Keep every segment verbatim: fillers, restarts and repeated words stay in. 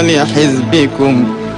ولحزبكم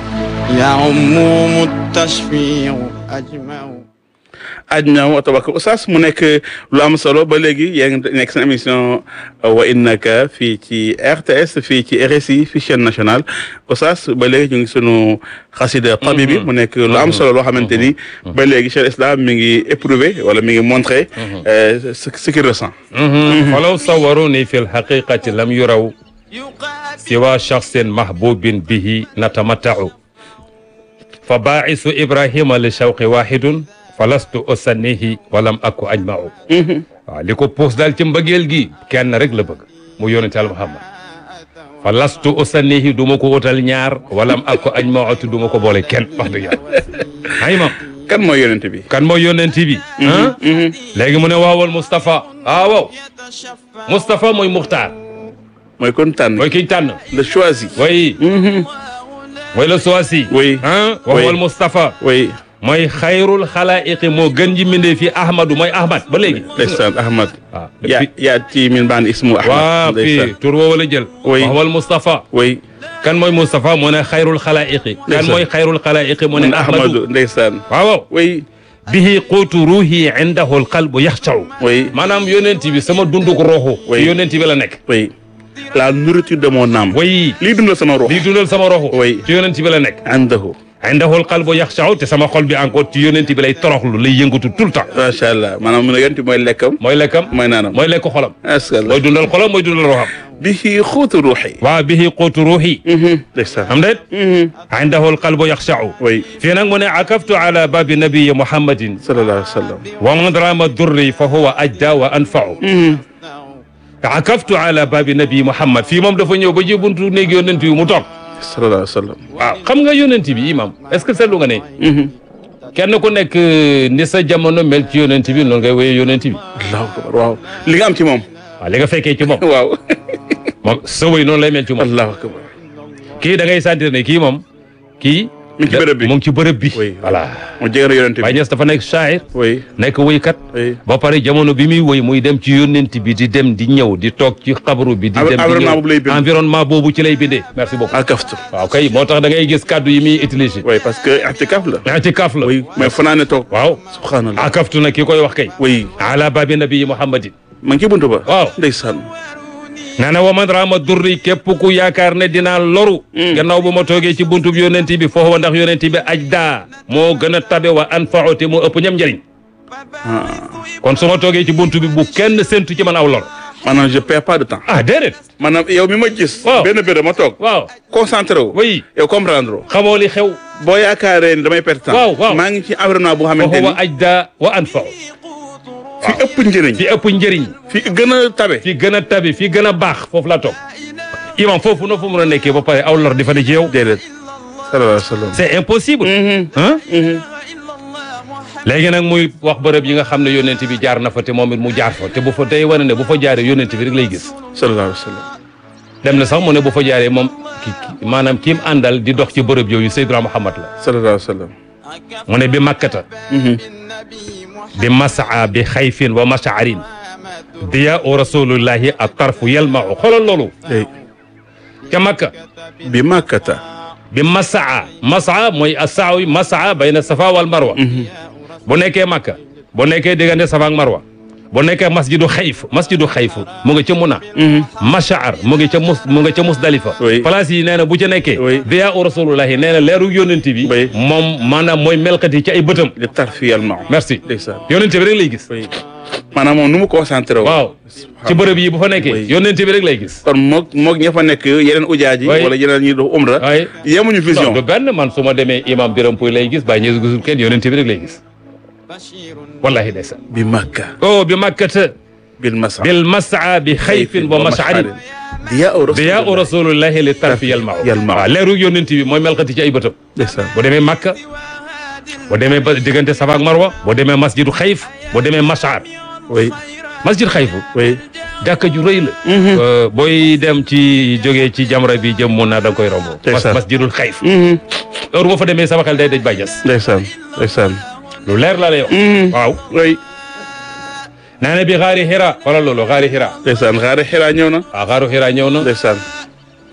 يعمهم التشفيع أجمع. ajna wa tabarak Oustaz mu nekk lu am solo ba léegi yaa ngi nekk seen émission wa innaka fii ci R T S fii ci R S I fii chaîne nationale Oustaz ba léegi ñu ngi sunu xasida tabi bi mu nekk lu am solo loo xamante ni ba léegi Cheikh Islam mi ngi éprouvé wala mi ngi montré ce qu'il ressent. walaw sawaruni fi lhaqiqati lam yuraw siwa shakhsin mahbubin bihi natamatta'u fa ba'isu ibrahima li shawqi wahidun falastu usannihi walam aku ajma'u. waaw li ko puus daal ci mbëggeel gi kenn rek la bëgg mu yónnente al Muhammad falastu usannihi du ma ko utal ñaar walam aku ajma'u du ma ko boole kenn wax dëgg yàlla ay ma kan mooy yónnente bi kan mooy yónnente bi ah léegi mu ne waawal Moustapha ah waaw Moustapha mooy Muxtaar mooy kon tànn mooy kiy tànn le choisi oui mooy le choisi oui ah waawal Moustapha oui mooy xayrul xalaa'iqi moo gën ji mindee fii Ahmadu mooy Ahmad ba léegi. ndeysaan Ahmad. waaw yaa yaa ci min baan ismu Ahmad. waaw fii tur woowu la jël. oui waxwal Moustapha. oui. kan mooy Moustapha mu ne xayrul xalaa'iqi. kan mooy xayrul xalaa'iqi mu ne Ahmadu. ndeysaan waaw waaw. oui. bihi quutu ruuhi indahu alqalbu yaxshaw. oui. maanaam yonent bi sama dunduk roxu. oui yonent bi la nekk. oui. la nourriture de mon âme. oui. lii dundal sama rox. lii dundal sama roxu. oui ci yonent bi la nekk. indahu. indahul qalbu yaxshaw te sama xol bi encore ci yonent bi lay toroxlu lay yëngatu tout le temps. macha allah maanaam mu ne yonent bi mooy lekkam. mooy lekkam mooy naanam mooy lekk xolam. macha allah mooy dundal xolam mooy dundal roxam. bihi xuutu ruuxi. waaw bihi quutu ruuxi. ndeysaan am déet. indahul qalbu yaxshaw. oui. fii nag mu ne akaftu ala babi nabiyi muhammadin. sallallahu alayhi wa sallam. wa man rama durri fa huwa ajda wa anfa'u. akaftu ala babi nabiyi muhammad fii moom dafa ñëw ba ji buntu néeg yonent yi mu toog. sallallahu alayhi wa sallam. waaw xam nga yonent bi imam est-ce que seetlu nga ne. kenn ku nekk ni sa jamono mel ci yonent bi noonu ngay wéyee yonent bi. allahu akbar waaw. li nga am ci moom. waaw li nga fekkee ci moom. waaw. moom sa wéy noonu lay mel ci moom. allahu akbar. kii da ngay sentir ne kii moom kii. mu ngi ci bërëb bi mu ngi ci bërëb bi. oui voilà. mu jege na yonent bi. Baye Niass dafa nekk shaa'ir. oui. nekk wéykat. oui. ba pare jamono bi muy wéy muy dem ci yonent bi di dem di ñëw di toog ci xabru bi. di dem di ñëw environnement boobu lay bind. environnement boobu ci lay bindee. merci beaucoup. akaftu. waaw kay moo tax da ngay gis kaddu yi muy utiliser. oui parce que i'tikaf la. i'tikaf la. oui mais fanaane toog. waaw. subhanallah. akaftu nag ki koy wax kay. oui. ala babi nabi muhammadin. ma ngi ci buntu ba. waaw ndeysaan. nee na wa man raama durri képp ku yaakaar ne dinaa loru. gannaaw bu ma toogee ci buntu bi yonent bi foofu ndax yonent bi ajda moo gën a tabe wa anfa'u te moo ëpp ñam njëriñ. kon su ma toogee ci buntu bi bu kenn séntu ci man aw lor. maanaam je perds pas de temps. ah déedéet. maanaam yow mi ma gis. waaw benn béréb ma toog. waaw concentré wu. oui. yow comprendre. xamoo li xew. boo yaakaaree ni damay perdre temps. waaw waaw maa ngi ci environnement boo xamante foofu ni wa ajda wa anfa'u. fi ëpp njëriñ. fi ëpp njëriñ. fi gën a tabe. fi gën a tabe fi gën a baax foofu laa toog. imam foofu noo fa mën a nekkee ba pare aw lor di fa ne ci yow. déedéet. sallallahu alayhi wa sallam. c'est impossible. ah. léegi nag muy wax bërëb yi nga xam ne yonent bi jaar na fa te moom it mu jaar fa te bu fa tey wane ne bu fa jaaree yonent bi rek lay gis. sallallahu alayhi wa sallam. dem na sax mu ne bu fa jaaree moom ki maanaam kiim àndal di dox ci bërëb yooyu Seydina Muhammad la. sallallahu alayhi wa sallam. mu ne bi makkata. bi masaa bi xayfin wa mashaarin. diya u rasulillahi a tarfu yalmau xoolal loolu. ca makka. bi makkata. bi masaa masaa mooy asaawi masaa bayna safa wal marwa. bu nekkee makka bu nekkee diggante safa ak marwa. bu nekkee masjidu xayf masjidu xayf mu ngi ca Muna. Mashaar mu ngi ca mus mu ngi ca Musdalifa. place yi nee na bu ca nekkee. diya u rasulullahi nee na leeru yonent bi. moom maanaam mooy melkati ci ay bëtam. li tarfi yalmau. merci yonent bi rek lay gis. maanaam moom nu mu concentré wu. waaw ci bërëb yi bu fa nekkee. yonent bi rek lay gis. kon moog moog ña fa nekk yeneen ujaaji. wala yeneen ñi doon umra. waay yemuñu vision. du benn man su ma demee imam Biram Puy lay gis Baye Niass gisul kenn yonent bi rek lay gis. wallahi ndeysaan. bi makka. oh bi makkata. bil masa. bil masa bi xayfin wa mashaarin. diya u rasulillahi li tarfi yalmau. waaw leeru yonent bi mooy melkati ci ay bëtam. ndeysaan. bu demee makka. boo demee ba diggante Safa ak Marwa. boo demee masjidu xayf. boo demee mashaar. oui. masjid xayfu. oui. jàkka ju rëy la. booy dem ci jógee ci jamra bi jëm mun naa da nga koy romb. ndeysaan masjidul xayf. heure boo fa demee sama xel day daj Baye Niass. ndeysaan ndeysaan. lu leer laa lay wax. waaw. oui. naa ne bi xaari xira wala loolu xaari xira. ndeysaan xaari xira ñëw na. waaw xaaru xira ñëw na. ndeysaan.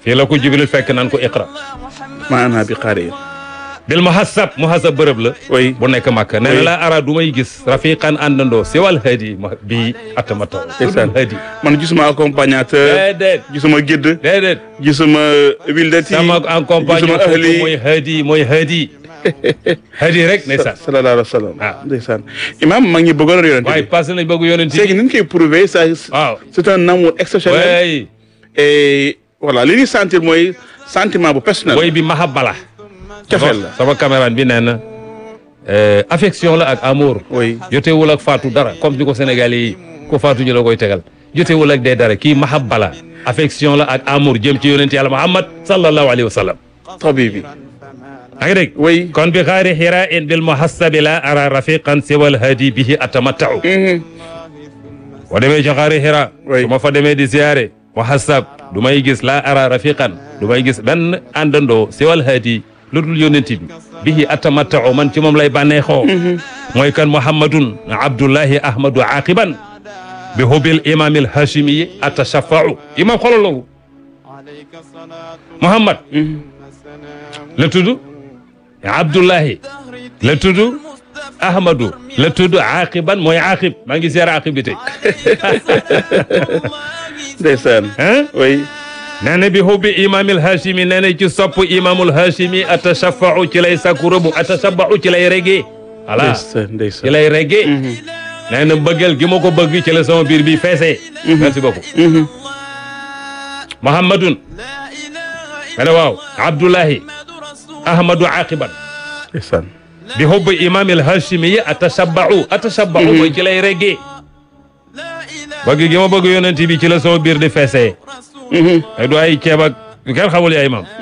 fii la ko Jibril fekk naan ko iqra ma ana bi qaari bil muhassab muhassab bërëb la oui bu nekk Makka nee na la ara du may gis rafiqan àndandoo si wal hadi bi atamataw hadi man gisuma accompagnateur déedéet gisuma guide déedéet gisuma wildati sama accompagnateur mooy hadi mooy hadi hadi rek ndeysaan sallallahu alayhi wa sallam ah ndeysaan imam mag ñi bëggoon yonent waaye passé nañ bëgg yonent c'est que ni ñu koy prouver ça waaw c'est un amour exceptionnel oui et voilà li ñuy sentir mooy sentiment bu personnel way bi mahabba la cofeel la sama caméraman bi nee na affection la ak amour oui jotewul ak faatu dara comme ni ko Sénégalais yi ko faatu ñu la koy tegal jotewul ak dee dara kii mahabba la affection la ak amour jëm ci yonent yàlla Muhammad sallallahu alayhi wa sallam tabibi yaa ngi dégg oui kon bi xaari xira in bil muhassabi la ara rafiqan siwal hadi bihi atamattau boo demee ci xaari xira su ma fa demee di ziyaare muhassab du may gis la ara rafiqan du may gis benn àndandoo siwal hadi lu dul yonent bi bihi atamattau man ci moom lay bànneexoo mooy kan muhammadun abdullahi ahmadu aqiban bi hubil imam al hashimi atashafau imam xoolal loolu muhammad la tudd abdullahi la tudd ahmadu la tudd aqiban mooy aqib maa ngi ziyaar aqib bi tey ndeysaan hein oui nee na bi hubbi imamil hashimi nee na ci sopp imamul hashimi atashafau ci lay sakku rëbu atashabau ci lay regee voilà ndeysaan ndeysaan ci lay regee nee na bëggal gi ma ko bëgg ci la sama biir bi feesee merci beaucoup muhammadun ma ne waaw abdullahi ahmadu aqiban ndeysaan bi hubbi imamil hashimi atashabau atashabau mooy ci lay regee bëgg gi ma bëgg yonent bi ci la sama biir di feesee ay du ay ceeb ak kenn xamul yaay maam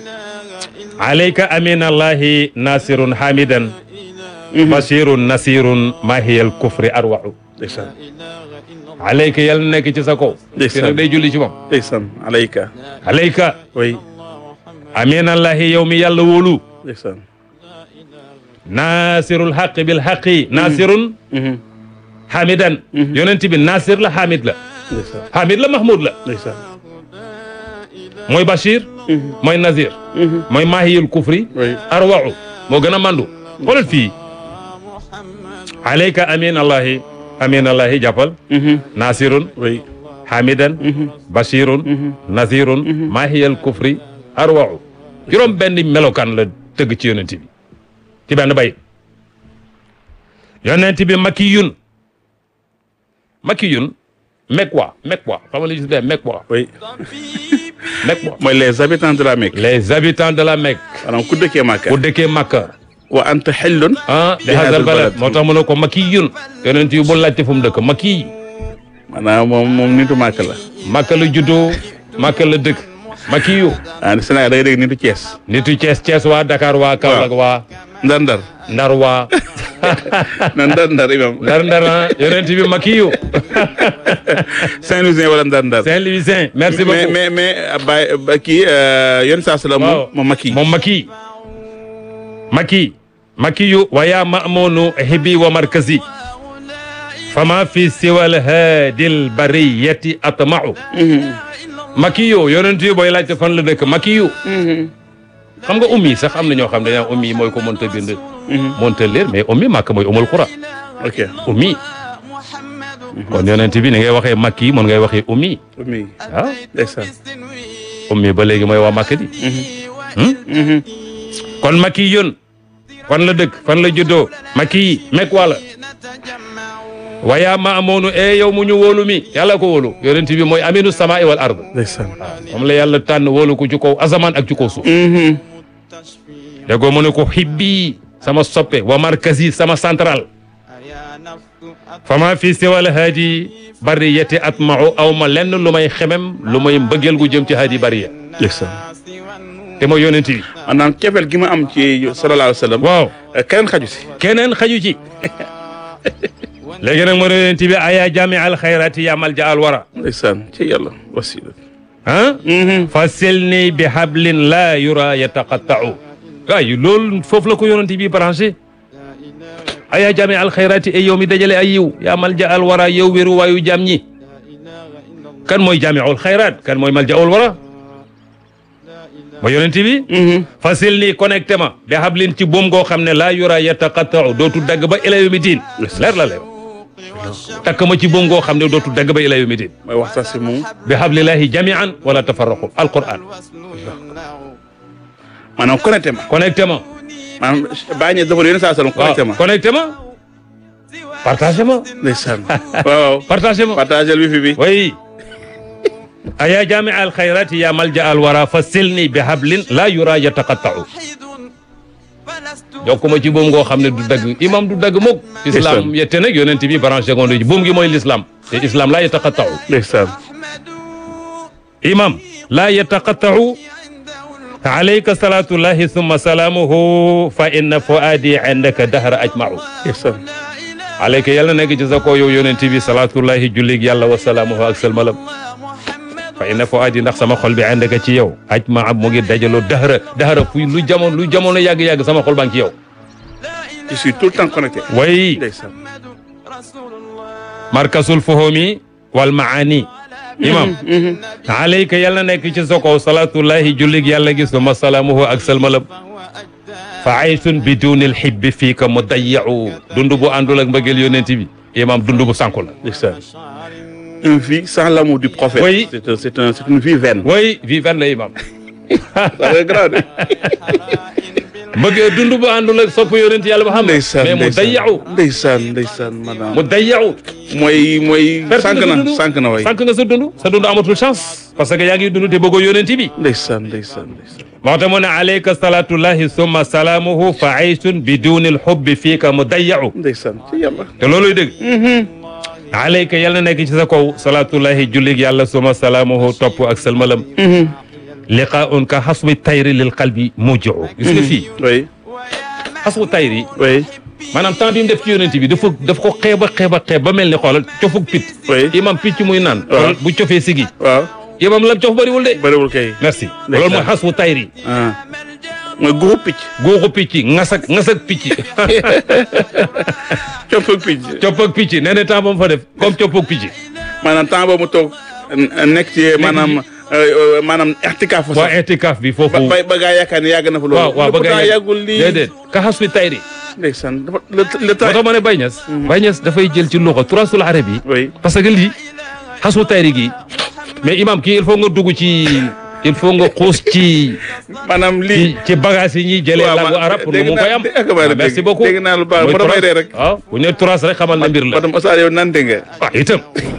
alayka aminallahi nasirun hamidan bashirun nasirun mahiyal kufri arwa'u ndeysaan alayka yàlla nekk ci sa kaw ci nag day julli ci moom ndeysaan alayka alayka oui aminallahi yow mi yàlla wóolu ndeysaan nasirul haqi bil haqi nasirun hamidan yonent bi nasir la hamid la ndeysaan hamid la mahmoud la ndeysaan mooy Bachir. mooy Nazir. mooy Mahiyul Kufri. Arwa'u moo gën a mandu. xoolal fii. alayka amin allahi amin allahi jàppal. Nasirun. Hamidan. Bachirun. Nazirun. Mahiyul Kufri. Arwa'u. juróom benn melokaan la tëgg ci yonent bi. ci benn bay. yonent bi makiyun. makiyun. Mekwa Mekwa xam nga li ñu tuddee Mekwa. oui. Mekwa mooy les habitants de la Mecque. les habitants de la Mecque. maanaam ku dëkkee Makka. ku dëkkee Makka. wa anta xillun. ah bi hadal balad moo tax mu ne ko makiyun. yonent yi bu laajte fu mu dëkk makiy. maanaam moom moom nitu Makka la. Makka la juddoo Makka la dëkk makiyu. ah Sénégal da ngay dégg nitu Thiès. nitu Thiès Thiès waa Dakar waa Kaolack waa. Ndar Ndar. Ndar waa. na Ndar Ndar imam. Ndar Ndar ah yonent bi makiyu. Saint-Louisien wala Ndar Ndar. Saint-Louisien merci beaucoup. mais mais mais Baye kii yoon saa salaam. waaw moom maki. moom maki. maki. makiyu wa yaa ma'munu hibi wa markazi. fama fi siwal hadil bariyati atma'u. makiyu yonent yi booy laajte fan la dëkk makiyu. xam nga ummi sax am na ñoo xam ne dañoo ummi mooy ko mënta bind. mënta leer mais ummi màkk mooy umul qura. ok ummi. kon yonent bi ni ngay waxee makki mën ngay waxee ummi. ummi waaw ndeysaan. ummi ba léegi mooy waa màkk di. kon makki yoon. fan la dëkk fan la juddoo. makki yi mekk wala. waya ma amoonu e yow mu ñu wóolu mi yàlla ko wóolu yonent bi mooy aminu sama wal ard. ndeysaan. waaw moom la yàlla tànn wóolu ko ci kaw asamaan ak ci kaw suuf. déggoo mu ne ko xibbi sama soppe wa markazi sama central. fama fi siwal haadi bariyati atma'u aw ma lenn lu may xemem lu may mbëggeel gu jëm ci haadi bariya. ndeysaan. te mooy yonent bi. maanaam cofeel gi ma am ci sallallahu alayhi wa sallam. waaw keneen xaju si. keneen xaju ci. léegi nag moo yonent bi aya jami al xayrati ya malja al wara. ndeysaan ci yàlla wasila. ah. fasilni bi hablin la yura yataqatta'u. waaye loolu foofu la ko yonent bi branché. aya jami al xayrati ay yow mi dajale ay yiw yaa malja al wara yow wéru waayu jaam ñi. kan mooy jami al xayrat kan mooy malja al wara. ma yonent bi fasil nii connecté ma bi hablin ci buum goo xam ne laa yura yataqatta'u dootu dagg ba ila yawmi diin leer la leer takk ma ci buum goo xam ne dootu dagg ba ila yawmi diin mooy waxtasimu bi hablillahi jami'an wala tafarraqu alquran maanaam connecté ma connecté ma maanaam bàyyi ñu dafa yéen saa sallam connecté ma connecté ma partagé ma ndeysaan waaw partagé ma partagé wifi bi oui aya jami al xayrati ya malja al wara fa silni bi hablin la yura yataqatta'u jokkuma ci buum ngoo xam ne du dagg imam du dagg mukk islam yette nag yonent bi branché gondo ji buum gi mooy l'islam te islam la yataqatta'u ndeysaan imam la yataqatta'u alayka salatullahi thumma salamuhu fa inna fuadi indaka dahra ajma'u ndeysaan alayka yàlla nekk ci sa kaw yow yonent bi salatullahi jullig yàlla wa salaamuhu ak salmalam fa inna fuadi ndax sama xol bi indaka ci yow ajma'a mu ngi dajaloo dahra dahra fuy lu jamono lu jamono yàgg-yàgg sama xol baa ngi ci yow je suis tout le temps connecté way ndeysaan markasul fuhumi wal maani imam alayka yàlla nekk ci sa kaw salatullahi jullig yàlla gi suma salaamuhu ak salmalam fa aysun bidunil hibbi fiika mudayyi'u dund bu àndul ak mbëggeel yonent bi imam dund bu sànku la ndeysaan une vie sans l'amour du prophète oui c'est un, c'est un, c'est une vie vaine oui vie vaine la imam ça c'est grave mbëggeel dund bu àndul ak sopp yonent yàlla Muhammad ndeysaan mais mudayyi'u ndeysaan ndeysaan madame mudayyi'u mooy mooy sànq na sànq na way sànq nga sa dund sa dund amatul chance parce que yaa ngi dund te bëggoo yonent bi ndeysaan ndeysaan ndeysaan moo tax mu ne alayka salatullahi summa salaamuhu fa aysun bidunil hubbi fiika mudayyi'u ndeysaan ci yàlla te looluy dëgg alayka yàlla nekk ci sa kaw salatullahi jullig yàlla summa salaamuhu topp ak salmalam liqaa'un ka hasbi tayri lil qalbi muji'u gis nga fii oui hasbu tayri oui maanaam temps bi mu def ci yonent bi dafa daf ko xeeba xeeba xeeb ba mel ni xoolal cofuk pit oui imam picc muy naan xoolal bu cofee sigi waaw imam lam cof bëriwul de bëriwul kay merci loolu mooy hasbu tayri ah mooy guuxu picc guuxu picc ngasak ngasak picc coppag picc coppag picc nee na temps ba mu fa def comme coppag picc maanaam temps boobu mu toog nekk ci maanaam maanaam ixtikaaf waa ixtikaaf bi foofu ba ba gaa yaakaar ne yàgg na fa loolu waaw waaw ba gaa yàggul lii déedéet ka hasbi tayri ndeysaan dafa le le moo tax ma ne Baye Niass Baye Niass dafay jël ci loxo turasul arab yi oui parce que lii hasbu tayri gi mais imam kii il faut nga dugg ci il faut nga xuus ci maanaam lii ci ci bagage yi ñuy jëlee langue arabe pour mu koy am merci beaucoup dégg naa lu baax moo damay ree rek waaw bu ñu nee turas rek xamal na mbir la madame Ousmane yow nante nga ah itam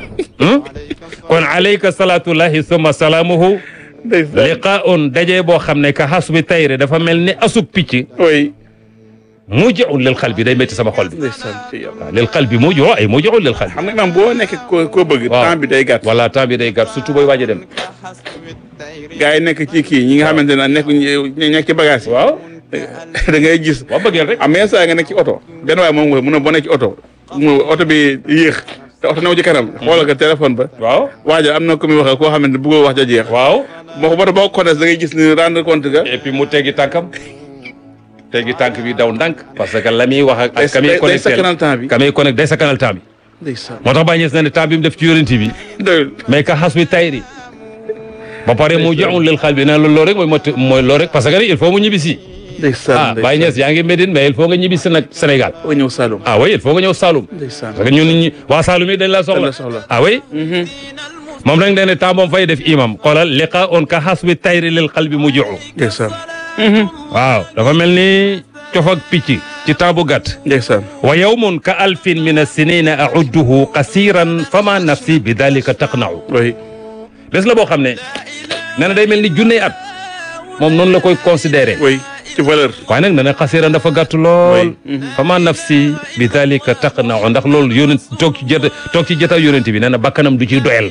kon alayka salatullahi summa salaamuhu liqaa'un dajee boo xam ne ka hasbi tayri dafa mel ni asuk picc oui muji'un lil qalbi day métti sama xol bi ndeysaan ci yàlla lil qalbi muji'un ay muji'un lil qalbi xam nga maam boo nekk ko koo bëgg temps bi day gàtt voilà temps bi day gàtt surtout booy waaj a dem gars yi nekk ci kii ñi nga xamante ne nekk ñu nekk ci bagage yi waaw da ngay gis boo bëggee rek am yenn saa nga nekk ci oto benn waay moom nga mun a boo nekk ci oto mu oto bi yéex te oto new ci kanam xoolal ko téléphone ba waaw waaja am na ko muy wax koo xamante ne bëggoo wax ja jeex waaw moo ko boo boo ko da ngay gis ni rendre compte que et puis mu teggi tànkam teggi tànk bi daw ndànk parce que la muy wax ak ka muy connecté day sakkanal temps bi ka muy connecté day sakkanal temps bi ndeysaan moo tax Baye Niass na ne temps bi mu def ci yonent bi doyul mais ka xas bi tayri ba pare mu joxul lil xal bi ne loolu rek mooy mot mooy loolu rek parce que il faut mu ñibbisi ndeysaan ah Baye Niass yaa ngi Médine mais il faut nga ñibbisi nag Sénégal oo ñëw Saloum ah oui il faut nga ñëw Saloum ndeysaan parce que ñun nit ñi waa Saloum yi dañ la dañ la soxla soxla ah oui moom nag nee ne temps moom fay def imam xoolal liqa on ka xas bi tayri lil xal bi mu joxu ndeysaan waaw dafa mel ni cof ak picc ci temps bu gàtt ndeysaan wa yawmun ka alfin min as-sinina a'udduhu qasiran fama nafsi bi dalika taqna'u oui bés la boo xam ne nee na day mel ni junney at moom noonu la koy considéré oui ci valeur waaye nag nee na qasiran dafa gàtt lool fama nafsi bi dalika taqna'u ndax loolu yonent toog ci jota toog ci jotaay yonent bi nee na bakkanam du ciy doyal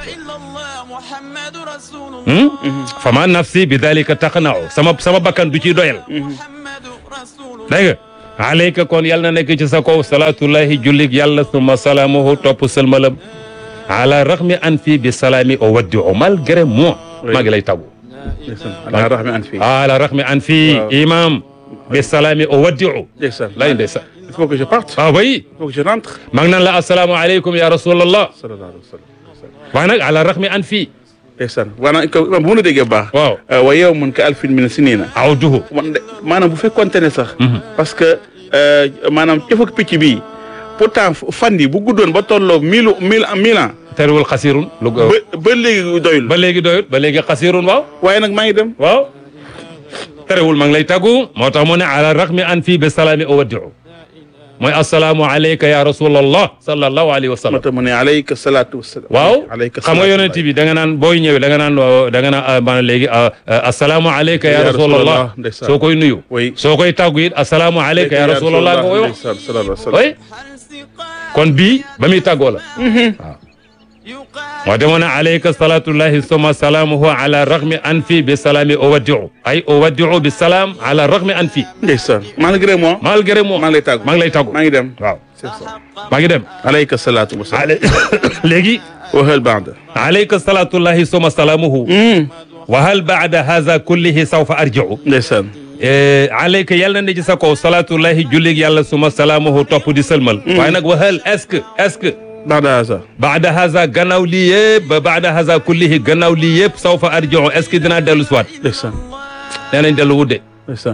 fama nafsi bi dalika taqna'u sama sama bakkan du ciy doyal dégg nga alayka kon yàlla na nekk ci sa kaw salaatullahi jullig yàlla summa salaamuhu topp sëlmalam ala raxmi an fii bi salaami o waddi o malgré moi maa ngi lay tagu ala raxmi an fii ala raxmi an fii imam bi salaami o waddi o ndeysaan lay ndeysaan il faut que je parte ah oui il faut que je rentre maa ngi naan la assalaamu aleykum ya rasulallah sallallahu alayhi wa sallam waaye nag ala raxmi an fii ndeysaan maanaam ko bu mën a déggee baax. waaw wa yawmun ka alfin min sinina. awduhu man de maanaam bu fekkoonte ne sax. parce que maanaam cëf ak picc bii pourtant fan yi bu guddoon ba tolloo mille mille mille ans. terewul xasirun. lu ba ba léegi doyul. ba léegi doyul ba léegi xasirun waaw. waaye nag maa ngi dem. waaw terewul maa ngi lay tàggu moo tax mu ne ala raxmi an fii bi salaami uwaddiu mooy asalaamu alayka ya rasulallah sallallahu alayhi wa sallam. moo tax mu ne alayka salaatu wa salaam. waaw xam nga yonent bi da nga naan booy ñëwee da nga naan da nga naan maanaam léegi asalaamu alayka ya rasulallah soo koy nuyu. oui soo koy tàggu it asalaamu alayka ya rasulallah nga koy wax. oui kon bii ba muy tàggoo la. waaw. moo demoon na alayka salaatullahi summa salaamuhu ala raxmi an fi bi salaami uwaddiu ay uwaddiu bi salaam ala raxmi an fi. ndeysaan malgré moi. malgré moi maa ngi lay tàggu maa ngi lay tàggu. maa ngi dem. waaw c'est ça. maa ngi dem. alayka salaatu wa salaam. léegi. wa hal ba'da. alayka salaatullahi summa salaamuhu. wa hal ba'da haza kullihi sawfa arji'u. ndeysaan. alayka yàlla na ci sa kaw salaatullahi jullig yàlla summa salaamuhu topp di sëlmal. waaye nag wa hal est-ce que est-ce que. baada haza. baada haza gannaaw lii yëpp ba baada haza kullihi gannaaw lii yëpp saw fa arji'u est-ce que dinaa dellu si waat. ndeysaan. nee nañ dellu wudde. ndeysaan.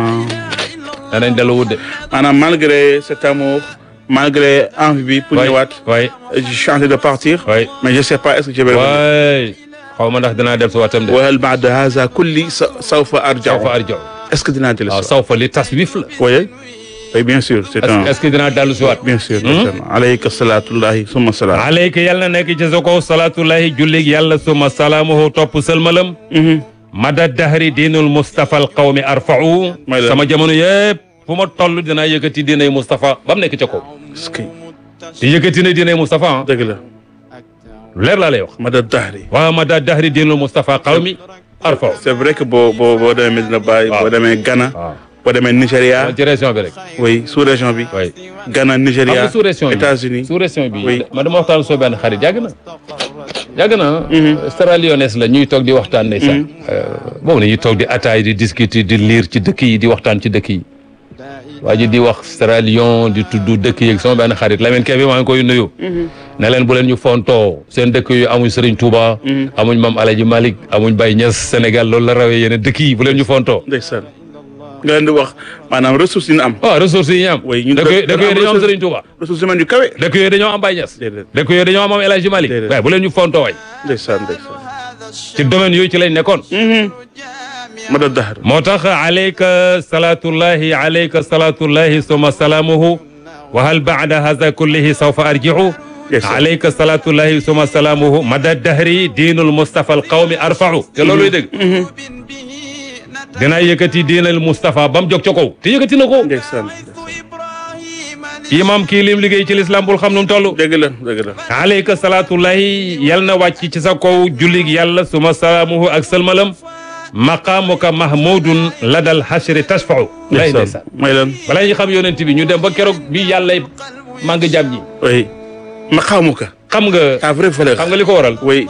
nee nañ dellu wudde. maanaam malgré cet amour malgré envie bi pour ñëwaat. waay j'ai changé de partir. waay mais je sais pas est-ce que je vais revenir. waay xaw ma ndax dinaa dellu si waatam de. wa hal ba'da haza kulli sawfa arji'u. saw fa arji'u. est-ce que dinaa dellu si waaw waat. saw fa li taswif la. oui oui bien sûr c'est un. est-ce que dinaa dellu si waat. bien sûr. alayka salaatullahi summa salaam. alayka yàlla na nekk ci sa kaw salaatullahi jullig yàlla summa salaamuhu topp sëlmalam. mada dahri diinul Mustafa al qawmi arfa'u. sama jamono yëpp fu ma toll dinaa yëkkati diinay Mustafa ba mu nekk ca kaw. est-ce que. te yëkkati na diinay Mustafa ah. dëgg la. leer laa lay wax. mada dahri. waaw mada dahri diinul Mustafa qawmi arfa'u. c'est vrai que boo boo boo demee Medina Baye. boo demee Ghana. boo demee Nigéria. ci région bi rek. oui sous région bi. oui. Ghana Nigéria. xam nga sous région bi États-Unis. sous région bi. oui ma dama waxtaan soo benn xarit yàgg na. yàgg na. Sierra Leone la ñuy toog di waxtaan ndeysaan. boobu la ñuy toog di ataay di discuter di lire ci dëkk yi di waxtaan ci dëkk yi. waa ji di wax Sierra Leone di tudd dëkk yi ak sama benn xarit Lamine Kébé maa ngi koy nuyu. ne leen bu leen ñu fontoo seen dëkk yu amuñ Serigne Touba. amuñ Mame Alaji Malick amuñ Baye Niass Sénégal loolu la rawee yeneen dëkk yi bu leen ñu fontoo. ndeysaan. nga leen di wax maanaam ressources yi ñu am. waaw ressources yi ñu am. oui ñun dëkk yooyu dëkk yooyu dañoo am Serigne Touba. ressources humaines yu kawe. dëkk yooyu dañoo am Baye Niass. déedéet dëkk yooyu dañoo am Mame Alaji Malick. déedéet waaye bu leen ñu fontoo waay. ndeysaan ndeysaan. ci domaine yooyu ci lañ nekkoon. mada dahr. moo tax alayka salaatullahi alayka salaatullahi summa salaamuhu wa hal ba'da hadha kullihi sawfa arji'u. alayka salaatullahi summa salaamuhu mada dahri diinul Mustafa al qawmi arfa'u. te looluy dëgg. dinaa yëkkati diinal Mustafa ba mu jóg ca kaw te yëkkati na ko. ndeysaan. imam kii lim liggéey ci l'islam bul xam nu mu toll. dëgg la dëgg la. alayka salaatullahi yal na wàcc ci sa kaw jullig yàlla summa salaamuhu ak sëlmalam. maqaamuka mahmudun ladal xasri tashfa'u. lay ndeysaan may lan. balaa ñu xam yonent bi ñu dem ba keroog bi yàlla maa ngi jàmm ñi. oui. maqaamuka. xam nga. ta vraie valeur. xam nga li ko waral. oui.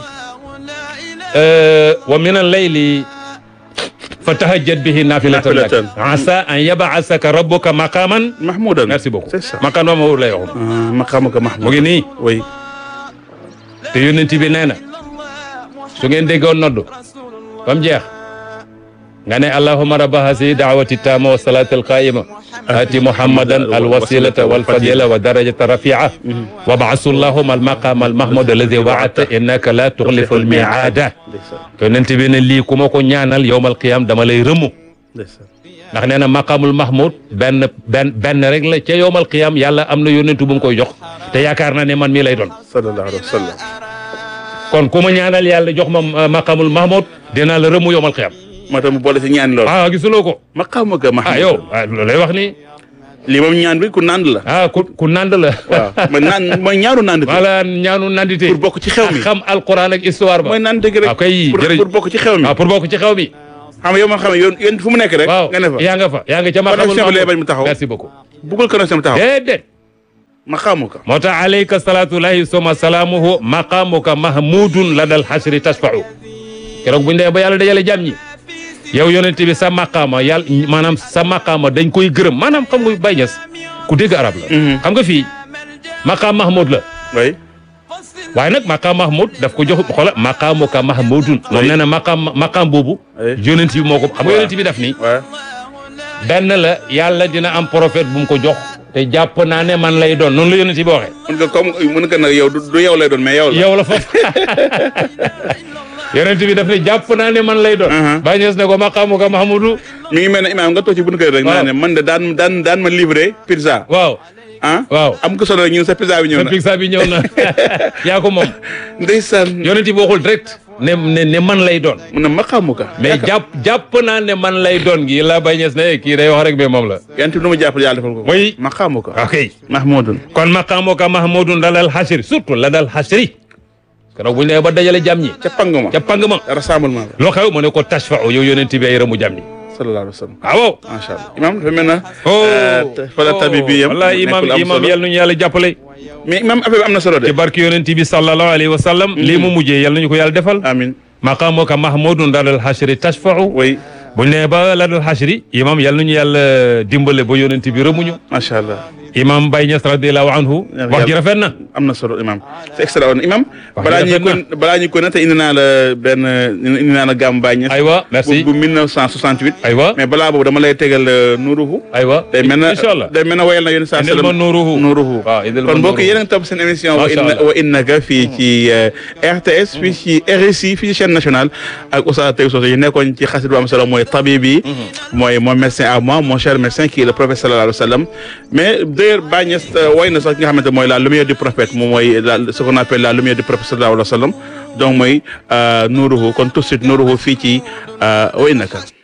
wa min al-layli fa tahajjad bihi naafilatan lak asa an yab'asaka rabbuka maqaaman mahmudan. merci beaucoup. c'est ça. maqaam mahmud lay wax. maqaamuka mahmud. mu ngi nii. oui. te yonent bi nee na su ngeen déggoon nodd ba mu jeex nga ne allahumma rabba hazihi da'wati taama wa salati alqaima ati muhammadan alwasilata walfadila wa darajata rafi'a wa ba'asu allahumma almaqama almahmud alladhi wa'adta innaka la tukhlifu almi'ada. yonent bi ne lii ku ma ko ñaanal yawmal qiyam dama lay rëmu. ndax nee na maqamul mahmud benn benn benn rek la ca yawmal qiyam yàlla am na yonentu bu mu koy jox te yaakaar na ne man mii lay doon. sallallahu alayhi wa sallam. kon ku ma ñaanal yàlla jox ma maqamul mahmud dinaa la rëmu yawmal qiyam. moo tax mu boole si ñaan loolu. ah gisuloo ko. maqaamuka mahmud. ah yow loolu lay wax ni. lii moom ñaan bi ku nand la. ah ku ku nand la. waaw mooy naan mooy ñaaru nand. voilà ñaanu nandite. pour bokk ci xew mi xam alquran ak histoire ba. mooy naan dëgg rek. waaw kay jërëjëf pour bokk ci xew mi. waaw pour bokk ci xew mi. xam nga yow ma xam ne yoon yoon fu mu nekk rek. waaw nga ne fa yaa nga fa yaa nga ca ma xamul connexion bi lay bañ mu taxaw. merci beaucoup. bugul connexion bi taxaw. déedéet. maqaamuka. moo tax alayka salaatullahi summa salaamuhu maqaamuka mahmudun ladal xasri tashfa'u. keroog bu ñu demee ba yàlla dajale jàmm ñi. yow yonent bi sa maqaama yàlla maanaam sa maqaama dañ koy gërëm maanaam xam nga Baye Niass ku dégg arab la. xam nga fii maqaam mahmud la. oui. waaye nag maqaam Mahmoud daf ko jox xoola maqaamuka Mahmoudun moom nee na maqaam maqaam boobu yonent bi moo ko xam nga yonent bi daf ni benn la yàlla dina am prophète bu mu ko jox te jàpp naa ne man lay doon noonu la yonent bi waxee mën nga comme mën nga nag yow du yow lay doon mais yow la yow la foofu yonent bi daf ne jàpp naa ne man lay doon Baye Niass ne ko maqaamuka Mahmoudou mi ngi mel ne imaam nga toog ci buñu kër rek naa ne man de daan daan daan ma livré pizza waaw ah waaw am ko solo rek ñun sa pizza bi ñëw na sa pizza bi ñëw na yaa ko moom ndeysaan yonent bi waxul direct ne ne ne man lay doon mu ne maqaamuka mais jàpp jàpp naa ne man lay doon gi la Baye Niass ne kii day wax rek mais moom la yonent bi lu ma jàpp yàlla defal ko mooy maqaamuka ok Mahmoudun kon maqaamuka Mahmoudun la dal xasri surtout la dal xasri keroog bu ñu nee ba dajale jàmm ñi ca pang ma ca pang ma rassemblement bi loo xew mu ne ko tashfa'u yow yonent bi ay rëmu jàmm ñi sallallahu alayhi wa sallam waaw macha allah imam dafa mel na oh fa la tabi bi yam wallahi imam imam yal nañu yàlla jàppale mais imam affaire bi am na solo de ci barki yonent bi sallallahu alayhi wa sallam lii mu mujjee yal nañu ko yàlla defal amin maqaamuka Mahmoudun la dal xasri tashfa'u oui bu ñu nee ba la dal xasri imam yal nañu yàlla dimbale ba yonent bi rëmuñu macha allah imam Baye Niass radiyallahu anhu wax ji rafet na am na solo imam c'est extraordinaire imam balaa ñuy ko balaa ñuy ko ne te indi naa la benn indi naa la gàmm Baye Niass aywa merci bu mille neuf cent soixante-huit aywa mais balaa boobu dama lay tegal nuuruhu aywa day mel na inshallah day mel na wayal na yéen saa indil ma nuuruhu nuuruhu waaw indil ma kon mbokk yéen a ngi topp seen émission wa inna wa innaka fii ci R T S fii ci R S I fii ci chaîne nationale ak Oustaz Taïb Socé yi nekkoon ci xasit bu am solo mooy tabibi mooy mon médecin à moi mon cher médecin qui est le prophète sallallahu alayhi wa sallam mais d'ailleurs Baye Niass way na sax ki nga xamante mooy la lumière du prophète moom mooy la ce qu'on appelle la lumière du prophète sallallahu alayhi wa sallam donc mooy nuuruhu kon tout de suite nuuruhu fii ci wa innaka